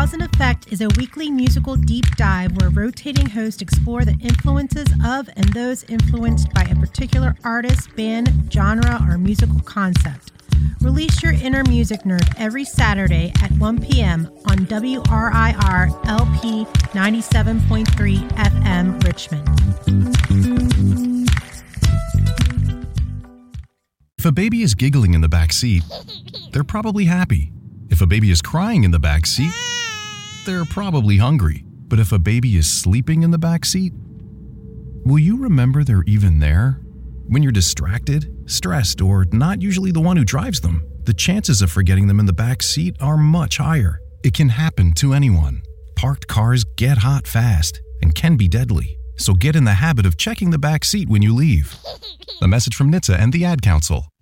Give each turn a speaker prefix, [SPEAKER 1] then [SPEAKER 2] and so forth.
[SPEAKER 1] Cause and Effect is a weekly musical deep dive where rotating hosts explore the influences of and those influenced by a particular artist, band, genre, or musical concept. Release your inner music nerd every Saturday at 1 p.m. on WRIR LP 97.3 FM Richmond.
[SPEAKER 2] If a baby is giggling in the back seat, they're probably happy. If a baby is crying in the back seat, they're probably hungry. But if a baby is sleeping in the back seat, will you remember they're even there? When you're distracted, stressed, or not usually the one who drives them, the chances of forgetting them in the back seat are much higher. It can happen to anyone. Parked cars get hot fast and can be deadly. So get in the habit of checking the back seat when you leave. A message from NHTSA and the Ad Council.